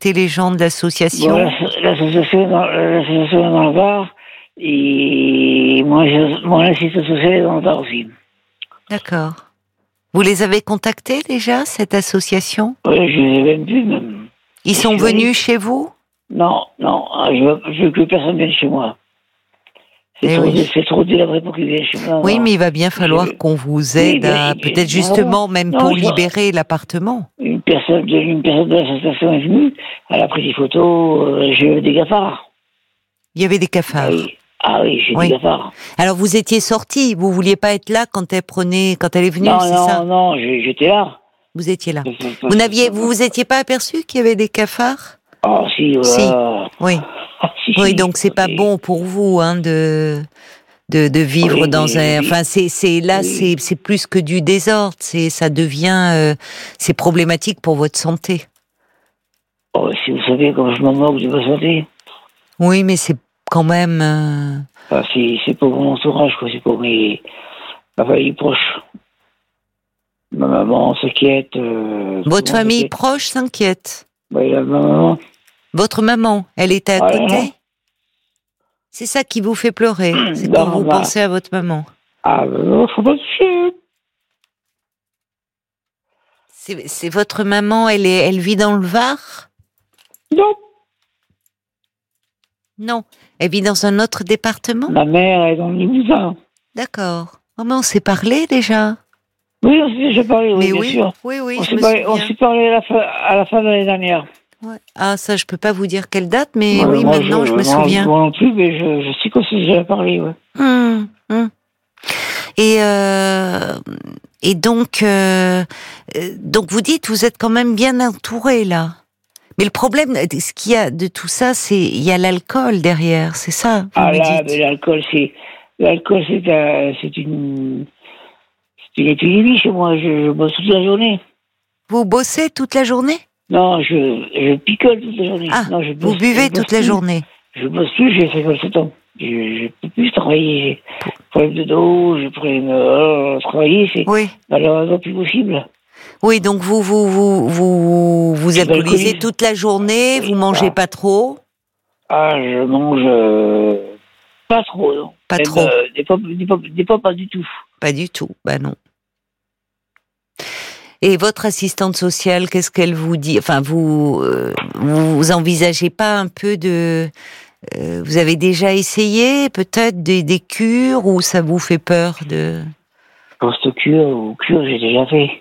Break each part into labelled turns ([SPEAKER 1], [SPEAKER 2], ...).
[SPEAKER 1] contacté les gens de l'association?
[SPEAKER 2] Bon, l'association dans le Var, et mon assistante sociale est dans le Var aussi.
[SPEAKER 1] D'accord. Vous les avez contactés déjà, cette association?
[SPEAKER 2] Oui, je les ai même vus, même.
[SPEAKER 1] Ils sont venus chez vous?
[SPEAKER 2] Non, je veux que personne vienne chez moi. C'est trop délabré pour qu'ils viennent chez moi.
[SPEAKER 1] Oui, mais il va bien falloir qu'on vous aide à peut-être justement même pour libérer l'appartement.
[SPEAKER 2] Une personne de l'association est venue, elle a pris des photos, j'ai eu des cafards.
[SPEAKER 1] Il y avait des cafards.
[SPEAKER 2] Ah oui, j'ai des cafards.
[SPEAKER 1] Alors vous étiez sorti, vous vouliez pas être là quand elle est venue, c'est ça?
[SPEAKER 2] Non, j'étais là.
[SPEAKER 1] Vous étiez là. Vous étiez pas aperçu qu'il y avait des cafards?
[SPEAKER 2] Oh si, voilà.
[SPEAKER 1] Si. Oui. Oui, donc c'est pas
[SPEAKER 2] oui.
[SPEAKER 1] bon pour vous, hein, de vivre dans un. Enfin, c'est plus que du désordre. Ça devient, c'est problématique pour votre santé.
[SPEAKER 2] Oh, si vous savez comment je m'en moque de ma santé.
[SPEAKER 1] Oui, mais c'est quand même.
[SPEAKER 2] C'est pour mon entourage, quoi. C'est pour ma famille proche. Ma maman s'inquiète.
[SPEAKER 1] Votre famille proche s'inquiète.
[SPEAKER 2] Oui, ma maman.
[SPEAKER 1] Votre maman, elle était à côté? C'est ça qui vous fait pleurer? C'est quand vous pensez à votre maman?
[SPEAKER 2] Ah, non, faut pas toucher.
[SPEAKER 1] C'est votre maman, elle vit dans le Var?
[SPEAKER 2] Non.
[SPEAKER 1] Non. Elle vit dans un autre département?
[SPEAKER 2] Ma mère est dans le Limousin.
[SPEAKER 1] D'accord. Oh, mais on s'est parlé déjà?
[SPEAKER 2] Oui, on s'est déjà parlé, oui, bien sûr.
[SPEAKER 1] Oui,
[SPEAKER 2] on s'est parlé à la fin de l'année dernière. Ouais.
[SPEAKER 1] Ah, ça, je peux pas vous dire quelle date, mais oui, maintenant, je me souviens.
[SPEAKER 2] Moi non plus, mais je sais qu'on s'est déjà parlé, ouais.
[SPEAKER 1] Et donc vous dites, vous êtes quand même bien entouré, là. Mais le problème, ce qu'il y a de tout ça, il y a l'alcool derrière, c'est ça?
[SPEAKER 2] Mais l'alcool, c'est une épidémie chez moi. Je bosse toute la journée.
[SPEAKER 1] Vous bossez toute la journée?
[SPEAKER 2] Non, je picole toute la journée.
[SPEAKER 1] Ah,
[SPEAKER 2] non,
[SPEAKER 1] vous buvez toute la journée?
[SPEAKER 2] Je bosse plus, j'ai 57 ans. Je peux plus travailler. J'ai problème de dos, j'ai problème travailler, c'est malheureusement plus possible.
[SPEAKER 1] Oui, donc vous alcoolisez toute la journée, vous mangez pas trop?
[SPEAKER 2] Ah, je mange pas trop, non.
[SPEAKER 1] Pas trop.
[SPEAKER 2] Des fois, pas du tout.
[SPEAKER 1] Pas du tout, bah non. Et votre assistante sociale, qu'est-ce qu'elle vous dit? Enfin, vous envisagez pas un peu de... vous avez déjà essayé peut-être des cures ou ça vous fait peur de...
[SPEAKER 2] Post-cure ou cure, j'ai déjà fait.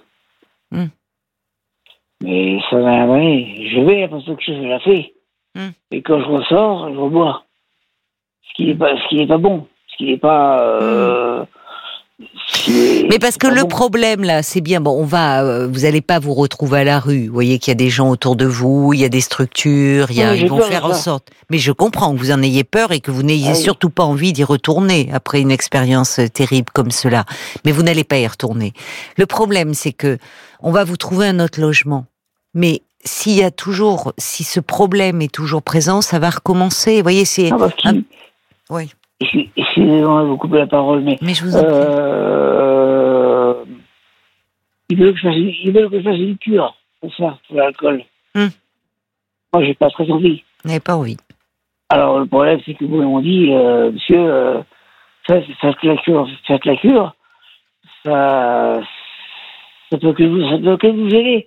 [SPEAKER 2] Mais ça n'a rien. Je vais à post-cure, je l'ai fait. Et quand je ressors, je rebois. Ce qui n'est pas bon. Ce qui n'est pas...
[SPEAKER 1] Mais parce que le problème là, c'est bien. Bon, vous allez pas vous retrouver à la rue. Vous voyez qu'il y a des gens autour de vous, il y a des structures, ils vont faire en sorte. Mais je comprends que vous en ayez peur et que vous n'ayez surtout pas envie d'y retourner après une expérience terrible comme cela. Mais vous n'allez pas y retourner. Le problème, c'est que on va vous trouver un autre logement. Mais si ce problème est toujours présent, ça va recommencer. Vous voyez, c'est. Oui.
[SPEAKER 2] Excusez-moi de vous couper la parole, mais
[SPEAKER 1] je vous en prie.
[SPEAKER 2] Ils veulent que je fasse une cure, c'est ça, pour l'alcool. Moi, j'ai pas très envie.
[SPEAKER 1] Vous n'avez pas envie.
[SPEAKER 2] Alors, le problème, c'est que vous m'ont dit, monsieur, faites la cure, ça peut que vous aider.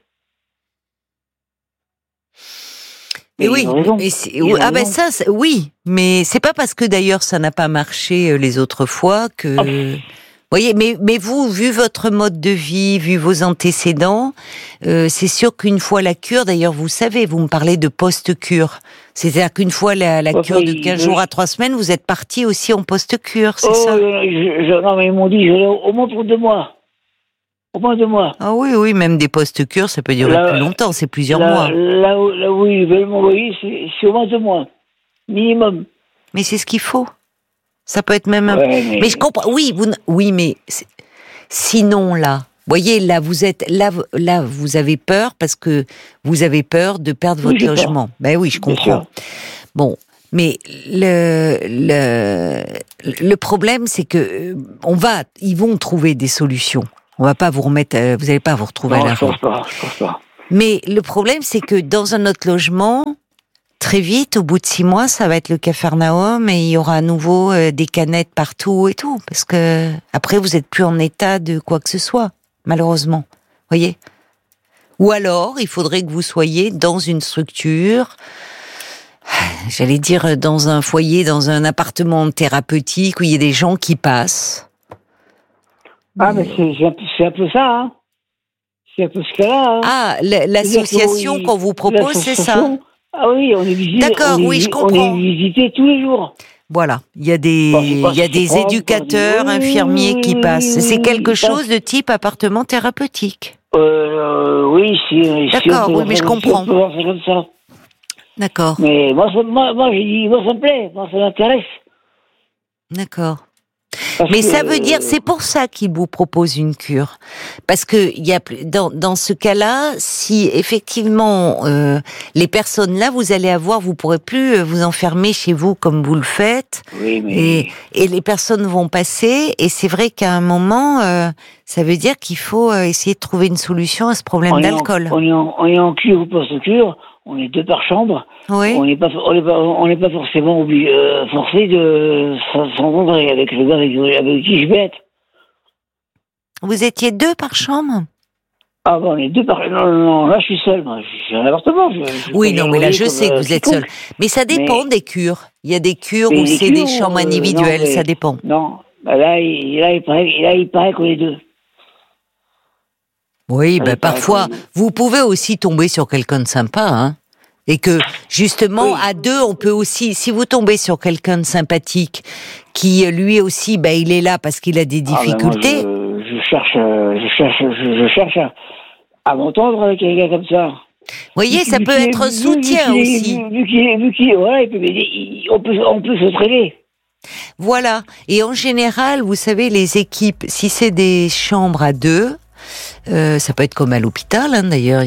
[SPEAKER 1] Mais oui, oui, mais c'est pas parce que d'ailleurs ça n'a pas marché les autres fois que. Vous voyez, mais vous, vu votre mode de vie, vu vos antécédents, c'est sûr qu'une fois la cure, d'ailleurs vous savez, vous me parlez de post-cure, c'est-à-dire qu'une fois la cure de 15 jours à 3 semaines, vous êtes parti aussi en post-cure, c'est ça?
[SPEAKER 2] Non, mais ils m'ont dit, au moins pour 2 mois. Au moins 2 mois.
[SPEAKER 1] Ah oui, même des post-cures, ça peut durer plus longtemps, c'est plusieurs mois.
[SPEAKER 2] Là où ils veulent m'envoyer, c'est au moins 2 mois. Minimum.
[SPEAKER 1] Mais c'est ce qu'il faut. Ça peut être même un... mais je comprends. Oui, mais sinon là, voyez, là vous avez peur parce que vous avez peur de perdre votre logement. Ben oui, je comprends. Bon, mais le problème, c'est que ils vont trouver des solutions. On va pas vous remettre, vous n'allez pas vous retrouver à la rue.
[SPEAKER 2] Je pense pas.
[SPEAKER 1] Mais le problème, c'est que dans un autre logement, très vite, au bout de 6 mois, ça va être le Capharnaüm et il y aura à nouveau des canettes partout et tout. Parce que après, vous n'êtes plus en état de quoi que ce soit, malheureusement. Voyez ? Ou alors, il faudrait que vous soyez dans une structure, j'allais dire dans un foyer, dans un appartement thérapeutique où il y a des gens qui passent.
[SPEAKER 2] Ah, mais c'est un peu ça, hein. C'est un peu ce cas-là. Hein.
[SPEAKER 1] Ah, l'association qu'on vous propose, c'est ça.
[SPEAKER 2] Ah oui, on est visité.
[SPEAKER 1] D'accord, oui, je comprends.
[SPEAKER 2] On est visité tous les jours.
[SPEAKER 1] Voilà, il y a des éducateurs, infirmiers qui passent. C'est quelque chose de type appartement thérapeutique.
[SPEAKER 2] Oui, si.
[SPEAKER 1] D'accord, oui, mais je comprends.
[SPEAKER 2] C'est comme ça.
[SPEAKER 1] D'accord.
[SPEAKER 2] Mais moi, j'ai dit, moi, ça me plaît, moi, ça m'intéresse.
[SPEAKER 1] D'accord. Mais ça veut dire, c'est pour ça qu'il vous propose une cure. Parce que il y a dans ce cas-là, si effectivement les personnes là, vous allez avoir, vous pourrez plus vous enfermer chez vous comme vous le faites.
[SPEAKER 2] Oui, mais...
[SPEAKER 1] et les personnes vont passer. Et c'est vrai qu'à un moment, ça veut dire qu'il faut essayer de trouver une solution à ce problème d'alcool.
[SPEAKER 2] On est en cure ou post-cure. On est 2 par chambre.
[SPEAKER 1] Oui.
[SPEAKER 2] On n'est pas forcément forcé de s'entendre avec le gars avec qui je vais être.
[SPEAKER 1] Vous étiez 2 par chambre?
[SPEAKER 2] Ah bon, on est 2 par... Non, là je suis seul, moi. Je suis un appartement.
[SPEAKER 1] Oui, non, mais là je sais que vous êtes seul. Mais ça dépend des cures. Il y a des cures où c'est des chambres individuelles, ça dépend.
[SPEAKER 2] Non, là il paraît qu'on est 2.
[SPEAKER 1] Oui, parfois, vous pouvez aussi tomber sur quelqu'un de sympa, hein. Et que, justement, à 2, on peut aussi, si vous tombez sur quelqu'un de sympathique, qui, lui aussi, il est là parce qu'il a des difficultés.
[SPEAKER 2] Moi, je cherche à m'entendre avec un gars comme ça.
[SPEAKER 1] Vous voyez, ça peut être un soutien aussi.
[SPEAKER 2] Voilà, il peut m'aider, on peut se traîner.
[SPEAKER 1] Voilà. Et en général, vous savez, les équipes, si c'est des chambres à 2, ça peut être comme à l'hôpital, hein, d'ailleurs.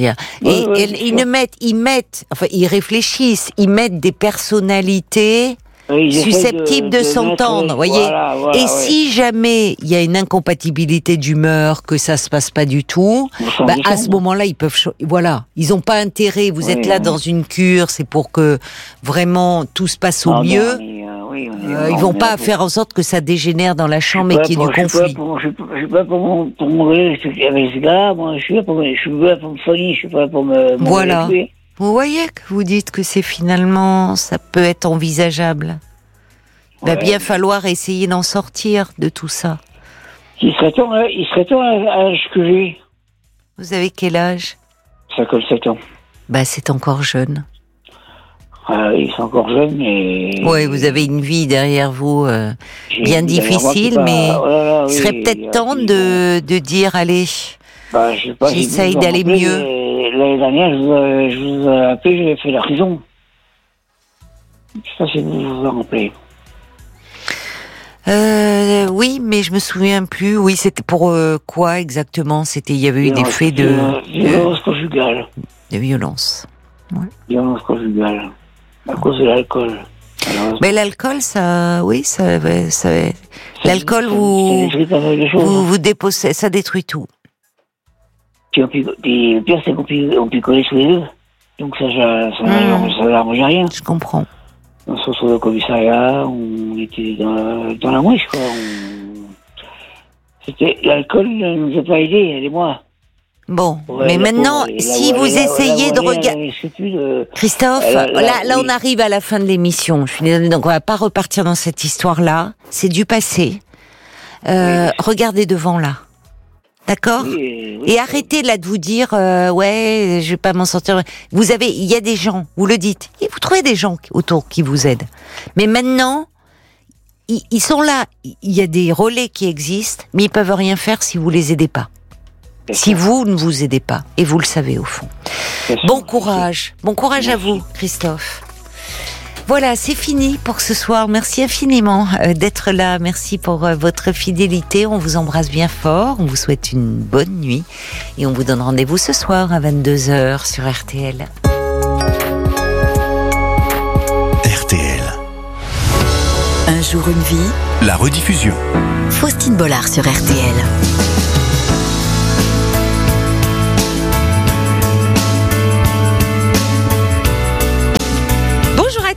[SPEAKER 1] Ils réfléchissent, ils mettent des personnalités susceptibles de s'entendre, voyez.
[SPEAKER 2] Voilà,
[SPEAKER 1] si jamais il y a une incompatibilité d'humeur, que ça se passe pas du tout, à ce moment-là, ils peuvent, ils ont pas intérêt. Vous êtes là dans une cure, c'est pour que vraiment tout se passe au mieux. Ils vont pas faire en sorte que ça dégénère dans la chambre et qu'il y ait du conflit.
[SPEAKER 2] Je suis pas pour m'engueuler avec ce gars, moi je suis là pour me soigner, je suis pas pour me...
[SPEAKER 1] Voilà. Vous voyez que vous dites que c'est finalement, ça peut être envisageable. Il va bien falloir essayer d'en sortir de tout ça.
[SPEAKER 2] Il serait temps à l'âge que j'ai.
[SPEAKER 1] Vous avez quel âge?
[SPEAKER 2] 57 ans.
[SPEAKER 1] C'est encore jeune.
[SPEAKER 2] Oui, c'est encore jeune, mais...
[SPEAKER 1] Oui, vous avez une vie derrière vous bien difficile, mais il serait peut-être temps de dire, allez, j'essaye d'aller mieux.
[SPEAKER 2] L'année dernière, je vous ai appelé, j'avais fait la prison. Je sais pas si vous vous en rappelez.
[SPEAKER 1] Oui, mais je me souviens plus. Oui, c'était pour quoi exactement? Il y avait eu des faits de
[SPEAKER 2] violence conjugale.
[SPEAKER 1] De violence. Ouais.
[SPEAKER 2] Violence conjugale. À cause de l'alcool.
[SPEAKER 1] Mais l'alcool, l'alcool vous dépossède, ça détruit tout.
[SPEAKER 2] Puis le pire, c'est qu'on picolait tous les 2. Donc ça n'arrangeait rien.
[SPEAKER 1] Je comprends.
[SPEAKER 2] On se retrouvait au commissariat, on était dans la mouche, quoi. L'alcool ne nous a pas aidés, elle et moi.
[SPEAKER 1] Bon, mais maintenant, si vous essayez de regarder... Christophe, là on arrive à la fin de l'émission. Je suis désolée, donc on va pas repartir dans cette histoire-là. C'est du passé. Regardez devant, là. D'accord? Et arrêtez là de vous dire je vais pas m'en sortir. Il y a des gens, vous le dites, et vous trouvez des gens autour qui vous aident. Mais maintenant, ils sont là. Il y a des relais qui existent, mais ils peuvent rien faire si vous les aidez pas. Si vous ne vous aidez pas, et vous le savez au fond. Bon courage à vous, Christophe. Voilà, c'est fini pour ce soir. Merci infiniment d'être là. Merci pour votre fidélité. On vous embrasse bien fort. On vous souhaite une bonne nuit. Et on vous donne rendez-vous ce soir à 22h sur RTL.
[SPEAKER 3] RTL.
[SPEAKER 4] Un jour, une vie.
[SPEAKER 3] La rediffusion.
[SPEAKER 4] Faustine Bollard sur RTL.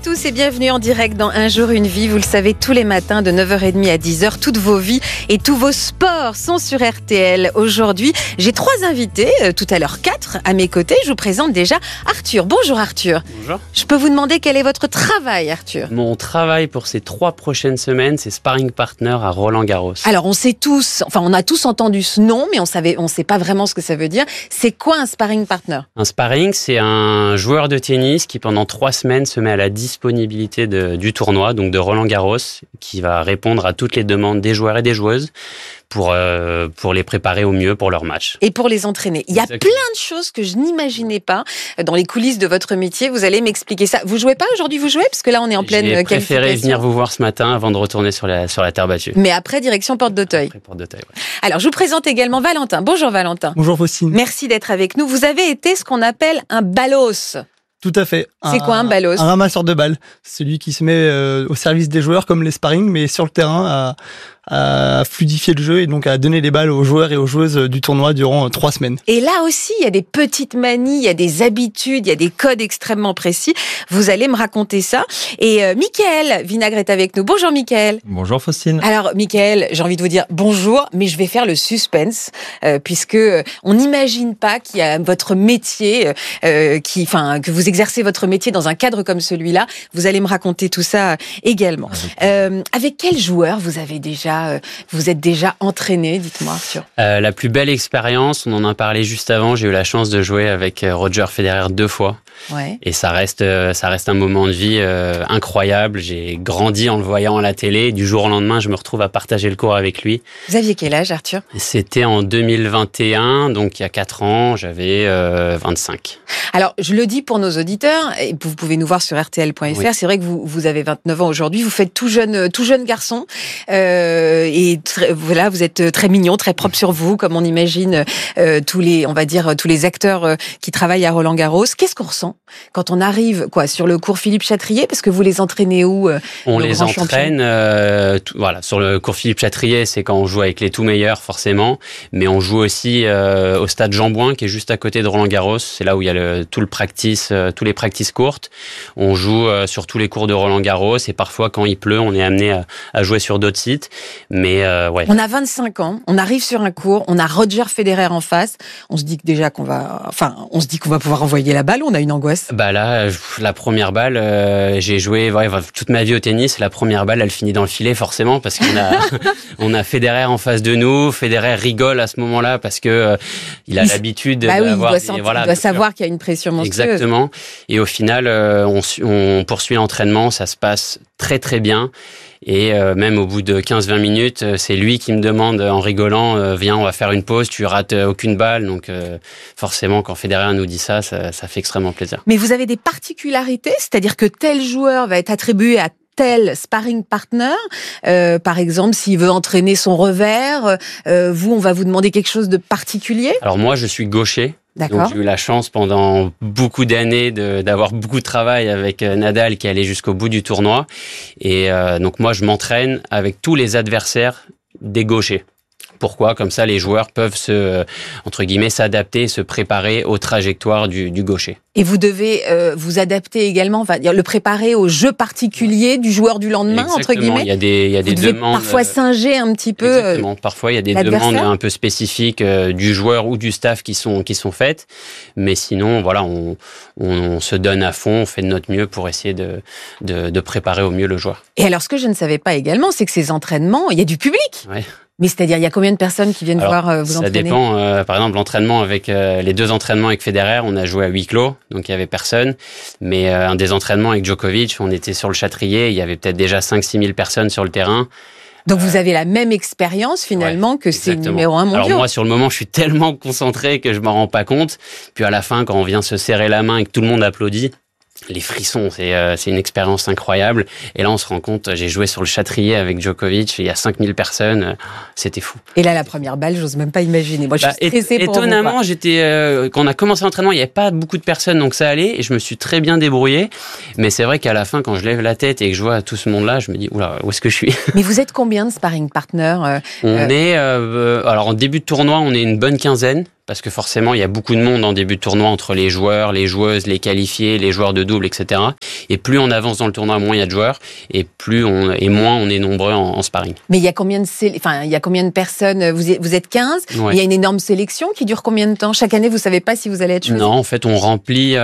[SPEAKER 5] tous et bienvenue en direct dans Un jour une vie. Vous le savez, tous les matins de 9h30 à 10h, toutes vos vies et tous vos sports sont sur RTL. Aujourd'hui, j'ai 3 invités, tout à l'heure 4 à mes côtés. Je vous présente déjà Arthur. Bonjour Arthur.
[SPEAKER 6] Bonjour.
[SPEAKER 5] Je peux vous demander quel est votre travail, Arthur?
[SPEAKER 6] Mon travail pour ces 3 prochaines semaines, c'est sparring partner à Roland-Garros.
[SPEAKER 5] Alors on sait tous, on a tous entendu ce nom, mais on sait pas vraiment ce que ça veut dire. C'est quoi un sparring partner?
[SPEAKER 6] Un sparring, c'est un joueur de tennis qui pendant 3 semaines se met à la disponibilité du tournoi, donc de Roland-Garros, qui va répondre à toutes les demandes des joueurs et des joueuses pour les préparer au mieux pour leur match.
[SPEAKER 5] Et pour les entraîner. Il y a plein de choses que je n'imaginais pas dans les coulisses de votre métier. Vous allez m'expliquer ça. Vous jouez pas aujourd'hui, vous jouez? Parce que là, on est en pleine qualification.
[SPEAKER 6] J'ai préféré venir vous voir ce matin avant de retourner sur la terre battue.
[SPEAKER 5] Mais après, direction Porte d'Auteuil.
[SPEAKER 6] Après Porte d'Auteuil, ouais.
[SPEAKER 5] Alors, je vous présente également Valentin. Bonjour Valentin.
[SPEAKER 7] Bonjour Faustine.
[SPEAKER 5] Merci d'être avec nous. Vous avez été ce qu'on appelle un ballos.
[SPEAKER 7] Tout à fait.
[SPEAKER 5] C'est quoi un ballos?
[SPEAKER 7] Un ramasseur de balles. Celui qui se met au service des joueurs comme les sparring, mais sur le terrain à fluidifier le jeu et donc à donner les balles aux joueurs et aux joueuses du tournoi durant 3 semaines.
[SPEAKER 5] Et là aussi, il y a des petites manies, il y a des habitudes, il y a des codes extrêmement précis. Vous allez me raconter ça. Et Mickaël Vinagre est avec nous. Bonjour Mickaël.
[SPEAKER 8] Bonjour Faustine.
[SPEAKER 5] Alors Mickaël, j'ai envie de vous dire bonjour, mais je vais faire le suspense puisque on n'imagine pas qu'il y a votre métier que vous exercez votre métier dans un cadre comme celui-là. Vous allez me raconter tout ça également. Avec quel joueur vous êtes déjà entraîné, dites-moi Arthur.
[SPEAKER 6] La plus belle expérience, on en a parlé juste avant, j'ai eu la chance de jouer avec Roger Federer 2 fois.
[SPEAKER 5] Ouais.
[SPEAKER 6] Et ça reste un moment de vie incroyable. J'ai grandi en le voyant à la télé. Du jour au lendemain, je me retrouve à partager le court avec lui.
[SPEAKER 5] Vous aviez quel âge, Arthur? C'était
[SPEAKER 6] en 2021, donc il y a 4 ans, j'avais 25.
[SPEAKER 5] Alors, je le dis pour nos auditeurs, et vous pouvez nous voir sur rtl.fr, oui. C'est vrai que vous avez 29 ans aujourd'hui, vous faites tout jeune garçon, et voilà, vous êtes très mignon, très propre sur vous, comme on imagine tous les acteurs qui travaillent à Roland-Garros. Qu'est-ce qu'on ressent quand on arrive sur le cours Philippe Chatrier, parce que vous les entraînez où?
[SPEAKER 6] On les entraîne sur le cours Philippe Chatrier, c'est quand on joue avec les tout meilleurs forcément, mais on joue aussi au stade Jean-Bouin qui est juste à côté de Roland-Garros, c'est là où il y a tous les practices courtes. On joue sur tous les cours de Roland-Garros et parfois quand il pleut, on est amené à jouer sur d'autres sites, mais ouais.
[SPEAKER 5] On a 25 ans, on arrive sur un cours, on a Roger Federer en face, on se dit qu'on va pouvoir envoyer la balle, on a une angoisse.
[SPEAKER 6] Là, la première balle, j'ai joué toute ma vie au tennis. La première balle, elle finit dans le filet forcément parce qu'on a Federer en face de nous. Federer rigole à ce moment-là parce que il a l'habitude d'avoir.
[SPEAKER 5] Il doit savoir qu'il y a une pression monstrueuse.
[SPEAKER 6] Exactement. Et au final, on poursuit l'entraînement. Ça se passe très très bien. Et même au bout de 15-20 minutes, c'est lui qui me demande en rigolant, viens, on va faire une pause, tu rates aucune balle. Donc forcément, quand Federer nous dit ça fait extrêmement plaisir.
[SPEAKER 5] Mais vous avez des particularités, c'est-à-dire que tel joueur va être attribué à tel sparring partner, par exemple, s'il veut entraîner son revers, on va vous demander quelque chose de particulier? Alors
[SPEAKER 6] moi, je suis gaucher.
[SPEAKER 5] D'accord.
[SPEAKER 6] Donc j'ai eu la chance pendant beaucoup d'années d'avoir beaucoup de travail avec Nadal qui allait jusqu'au bout du tournoi. Et donc moi, je m'entraîne avec tous les adversaires des gauchers. Pourquoi? Comme ça, les joueurs peuvent s'adapter, se préparer aux trajectoires du gaucher.
[SPEAKER 5] Et vous devez vous adapter également, le préparer au jeu particulier du joueur du lendemain,
[SPEAKER 6] Exactement.
[SPEAKER 5] entre guillemets.
[SPEAKER 6] Il y a des demandes.
[SPEAKER 5] Parfois singer un petit peu.
[SPEAKER 6] Exactement. Parfois, il y a des demandes un peu spécifiques du joueur ou du staff qui sont faites. Mais sinon, on se donne à fond, on fait de notre mieux pour essayer de préparer au mieux le joueur.
[SPEAKER 5] Et alors, ce que je ne savais pas également, c'est que ces entraînements, il y a du public.
[SPEAKER 6] Ouais.
[SPEAKER 5] Mais c'est-à-dire, il y a combien de personnes qui viennent voir vous entraîner? Ça
[SPEAKER 6] dépend. Par exemple, l'entraînement avec les 2 entraînements avec Federer, on a joué à huis clos, donc il y avait personne. Mais un des entraînements avec Djokovic, on était sur le Chatrier, il y avait peut-être déjà 5-6 000 personnes sur le terrain.
[SPEAKER 5] Donc vous avez la même expérience finalement que ces numéros 1 mondiaux.
[SPEAKER 6] Alors moi, sur le moment, je suis tellement concentré que je m'en rends pas compte. Puis à la fin, quand on vient se serrer la main et que tout le monde applaudit, les frissons, c'est une expérience incroyable. Et là, on se rend compte, j'ai joué sur le Chatrier avec Djokovic, il y a 5000 personnes, c'était fou.
[SPEAKER 5] Et là, la première balle, j'ose même pas imaginer. Moi, je suis stressée pour vous.
[SPEAKER 6] Étonnamment, quand on a commencé l'entraînement, il n'y avait pas beaucoup de personnes, donc ça allait, et je me suis très bien débrouillé. Mais c'est vrai qu'à la fin, quand je lève la tête et que je vois tout ce monde-là, je me dis, oula, où est-ce que je suis?
[SPEAKER 5] Mais vous êtes combien de sparring partners?
[SPEAKER 6] On est, alors en début de tournoi, on est une bonne quinzaine. parce que forcément, il y a beaucoup de monde en début de tournoi entre les joueurs, les joueuses, les qualifiés, les joueurs de double, etc. Et plus on avance dans le tournoi, moins il y a de joueurs, et moins on est nombreux en sparring.
[SPEAKER 5] Mais il y a combien de personnes? Vous êtes 15. Ouais. Il y a une énorme sélection qui dure combien de temps? Chaque année, vous savez pas si vous allez être choisi?
[SPEAKER 6] Non, en fait, on remplit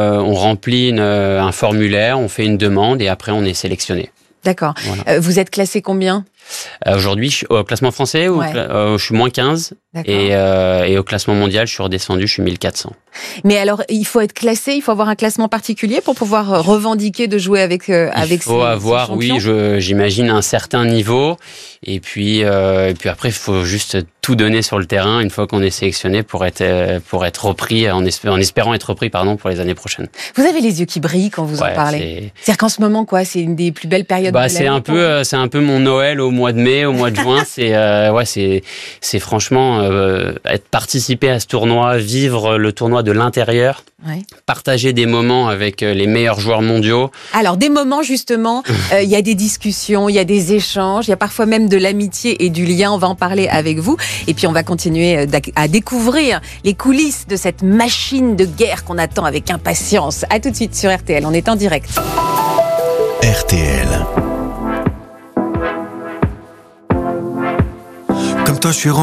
[SPEAKER 6] un formulaire, on fait une demande, et après, on est sélectionné.
[SPEAKER 5] D'accord. Voilà. Vous êtes classé combien?
[SPEAKER 6] Aujourd'hui, au classement français, je suis moins 15. Et au classement mondial, je suis redescendu, je suis 1400.
[SPEAKER 5] Mais alors, il faut être classé, il faut avoir un classement particulier pour pouvoir revendiquer de jouer avec
[SPEAKER 6] il faut avoir, oui, j'imagine, un certain niveau. Et puis après, il faut juste tout donner sur le terrain une fois qu'on est sélectionné pour être repris, en espérant être repris, pour les années prochaines.
[SPEAKER 5] Vous avez les yeux qui brillent quand vous en parlez. C'est-à-dire qu'en ce moment, c'est une des plus belles périodes de l'année.
[SPEAKER 6] C'est un peu mon Noël au mois de mai, au mois de juin. C'est franchement participer à ce tournoi, vivre le tournoi de l'intérieur, partager des moments avec les meilleurs joueurs mondiaux.
[SPEAKER 5] Alors des moments justement, il y a des discussions, il y a des échanges, il y a parfois même de l'amitié et du lien. On va en parler avec vous et puis on va continuer à découvrir les coulisses de cette machine de guerre qu'on attend avec impatience. À tout de suite sur RTL, on est en direct.
[SPEAKER 3] RTL. Comme toi, je suis